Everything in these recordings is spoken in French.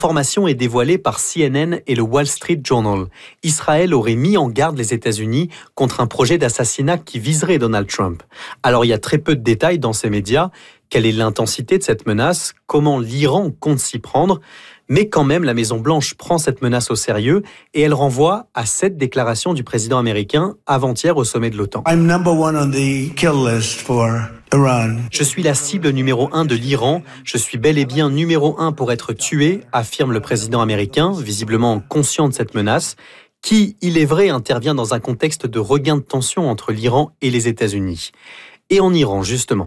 L'information est dévoilée par CNN et le Wall Street Journal. Israël aurait mis en garde les États-Unis contre un projet d'assassinat qui viserait Donald Trump. Alors il y a très peu de détails dans ces médias. Quelle est l'intensité de cette menace? Comment l'Iran compte s'y prendre? Mais quand même, la Maison-Blanche prend cette menace au sérieux et elle renvoie à cette déclaration du président américain avant-hier au sommet de l'OTAN. Je suis la cible numéro 1 de l'Iran. Je suis bel et bien numéro 1 pour être tué, affirme le président américain, visiblement conscient de cette menace, qui, il est vrai, intervient dans un contexte de regain de tension entre l'Iran et les États-Unis. Et en Iran, justement.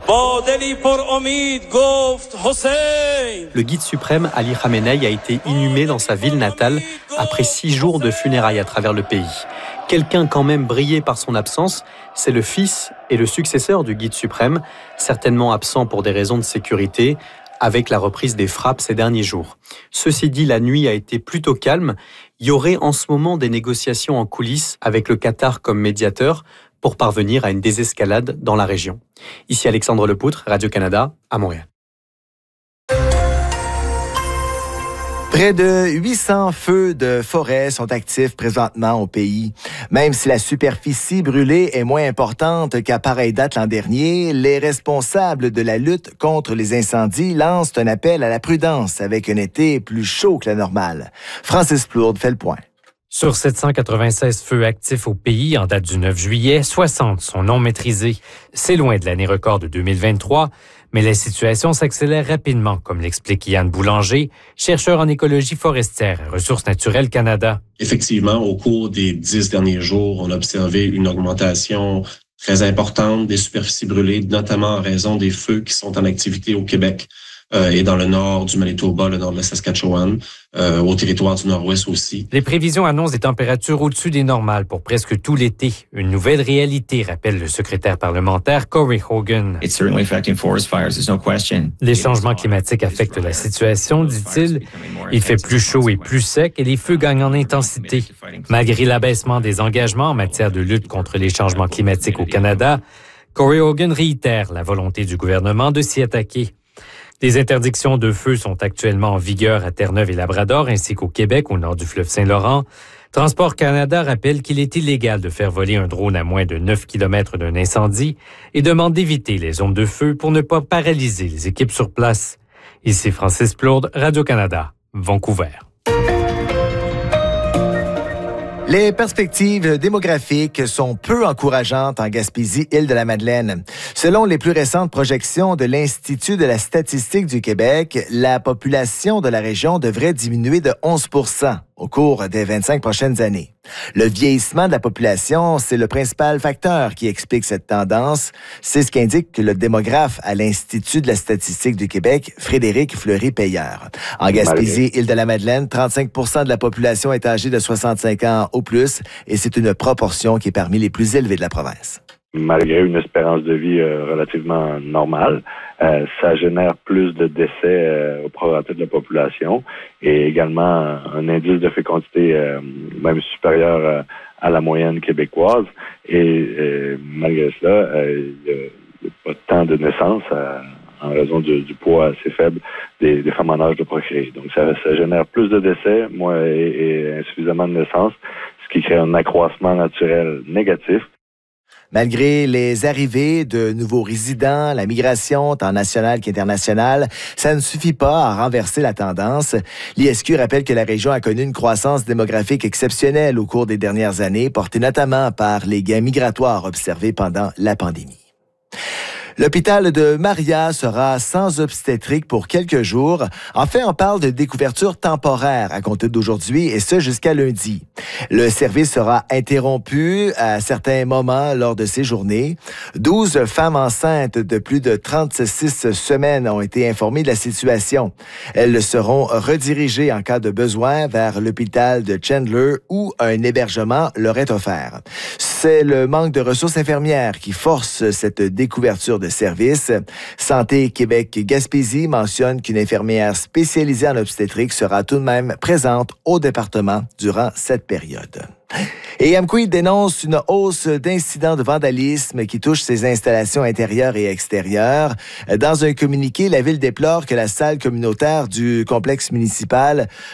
Le guide suprême Ali Khamenei a été inhumé dans sa ville natale après 6 jours de funérailles à travers le pays. Quelqu'un quand même brillé par son absence, c'est le fils et le successeur du guide suprême, certainement absent pour des raisons de sécurité, avec la reprise des frappes ces derniers jours. Ceci dit, la nuit a été plutôt calme. Il y aurait en ce moment des négociations en coulisses avec le Qatar comme médiateur pour parvenir à une désescalade dans la région. Ici Alexandre Lepoutre, Radio-Canada, à Montréal. Près de 800 feux de forêt sont actifs présentement au pays. Même si la superficie brûlée est moins importante qu'à pareille date l'an dernier, les responsables de la lutte contre les incendies lancent un appel à la prudence avec un été plus chaud que la normale. Francis Plourde fait le point. Sur 796 feux actifs au pays en date du 9 juillet, 60 sont non maîtrisés. C'est loin de l'année record de 2023, mais la situation s'accélère rapidement, comme l'explique Yann Boulanger, chercheur en écologie forestière à Ressources naturelles Canada. Effectivement, au cours des 10 derniers jours, on a observé une augmentation très importante des superficies brûlées, notamment en raison des feux qui sont en activité au Québec. Et dans le nord du Manitoba, le nord de la Saskatchewan, au territoire du Nord-Ouest aussi. Les prévisions annoncent des températures au-dessus des normales pour presque tout l'été. Une nouvelle réalité, rappelle le secrétaire parlementaire Corey Hogan. Les changements climatiques affectent la situation, dit-il. Il fait plus chaud et plus sec et les feux gagnent en intensité. Malgré l'abaissement des engagements en matière de lutte contre les changements climatiques au Canada, Corey Hogan réitère la volonté du gouvernement de s'y attaquer. Des interdictions de feu sont actuellement en vigueur à Terre-Neuve et Labrador, ainsi qu'au Québec, au nord du fleuve Saint-Laurent. Transport Canada rappelle qu'il est illégal de faire voler un drone à moins de 9 km d'un incendie et demande d'éviter les zones de feu pour ne pas paralyser les équipes sur place. Ici Francis Plourde, Radio-Canada, Vancouver. Les perspectives démographiques sont peu encourageantes en Gaspésie-Île-de-la-Madeleine. Selon les plus récentes projections de l'Institut de la statistique du Québec, la population de la région devrait diminuer de 11 % au cours des 25 prochaines années. Le vieillissement de la population, c'est le principal facteur qui explique cette tendance. C'est ce qu'indique le démographe à l'Institut de la statistique du Québec, Frédéric Fleury-Payeur. En Gaspésie-Île-de-la-Madeleine, 35 % de la population est âgée de 65 ans au plus et c'est une proportion qui est parmi les plus élevées de la province. Malgré une espérance de vie relativement normale, ça génère plus de décès au prorata de la population et également un indice de fécondité même supérieur à la moyenne québécoise. Et malgré cela, il n'y a pas tant de naissances en raison du poids assez faible des femmes en âge de procréer. Donc ça génère plus de décès et insuffisamment de naissances, ce qui crée un accroissement naturel négatif. Malgré les arrivées de nouveaux résidents, la migration tant nationale qu'internationale, ça ne suffit pas à renverser la tendance. L'ISQ rappelle que la région a connu une croissance démographique exceptionnelle au cours des dernières années, portée notamment par les gains migratoires observés pendant la pandémie. L'hôpital de Maria sera sans obstétrique pour quelques jours. En fait, on parle de découverture temporaire à compter d'aujourd'hui et ce jusqu'à lundi. Le service sera interrompu à certains moments lors de ces journées. 12 femmes enceintes de plus de 36 semaines ont été informées de la situation. Elles seront redirigées en cas de besoin vers l'hôpital de Chandler où un hébergement leur est offert. C'est le manque de ressources infirmières qui force cette découverture de services. Santé Québec-Gaspésie mentionne qu'une infirmière spécialisée en obstétrique sera tout de même présente au département durant cette période. Et Amqui dénonce une hausse d'incidents de vandalisme qui touchent ses installations intérieures et extérieures. Dans un communiqué, la ville déplore que la salle communautaire du complexe municipal